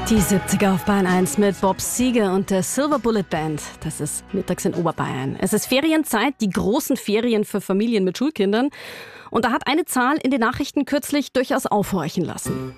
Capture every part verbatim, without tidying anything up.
Die siebziger auf Bayern eins mit Bob Seger und der Silver Bullet Band. Das ist mittags in Oberbayern. Es ist Ferienzeit, die großen Ferien für Familien mit Schulkindern. Und da hat eine Zahl in den Nachrichten kürzlich durchaus aufhorchen lassen.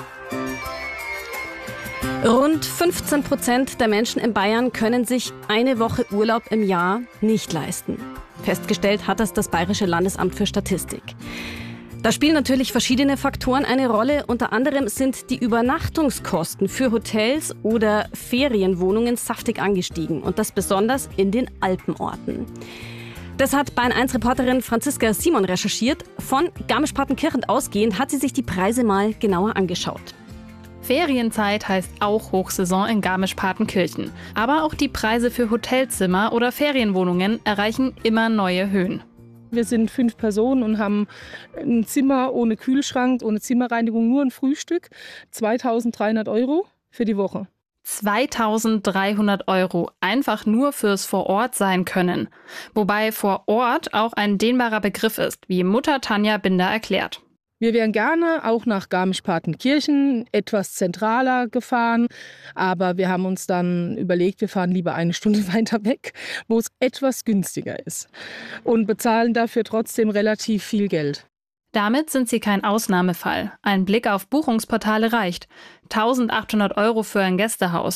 Rund fünfzehn Prozent der Menschen in Bayern können sich eine Woche Urlaub im Jahr nicht leisten. Festgestellt hat das das Bayerische Landesamt für Statistik. Da spielen natürlich verschiedene Faktoren eine Rolle. Unter anderem sind die Übernachtungskosten für Hotels oder Ferienwohnungen saftig angestiegen. Und das besonders in den Alpenorten. Das hat Bayern eins Reporterin Franziska Simon recherchiert. Von Garmisch-Partenkirchen ausgehend hat sie sich die Preise mal genauer angeschaut. Ferienzeit heißt auch Hochsaison in Garmisch-Partenkirchen. Aber auch die Preise für Hotelzimmer oder Ferienwohnungen erreichen immer neue Höhen. Wir sind fünf Personen und haben ein Zimmer ohne Kühlschrank, ohne Zimmerreinigung, nur ein Frühstück. zweitausenddreihundert Euro für die Woche. zweitausenddreihundert Euro, einfach nur fürs Vor-Ort-Sein können. Wobei vor Ort auch ein dehnbarer Begriff ist, wie Mutter Tanja Binder erklärt. Wir wären gerne auch nach Garmisch-Partenkirchen, etwas zentraler gefahren. Aber wir haben uns dann überlegt, wir fahren lieber eine Stunde weiter weg, wo es etwas günstiger ist. Und bezahlen dafür trotzdem relativ viel Geld. Damit sind sie kein Ausnahmefall. Ein Blick auf Buchungsportale reicht. eintausendachthundert Euro für ein Gästehaus.